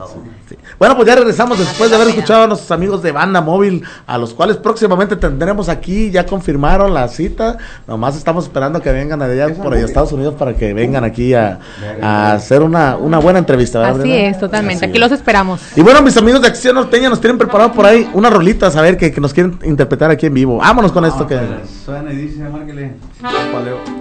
Sí. Bueno, pues ya regresamos después de haber escuchado a nuestros amigos de Banda Móvil, a los cuales próximamente tendremos aquí, ya confirmaron la cita, nomás estamos esperando que vengan allá por allá a Estados Unidos para que vengan aquí a hacer una buena entrevista, ¿verdad, Así Brenda? es, totalmente, Así aquí los esperamos. Y bueno, mis amigos de Acción Norteña nos tienen preparado por ahí unas rolitas, a ver, que nos quieren interpretar aquí en vivo. Vámonos con esto que... Suena y dice, márquele.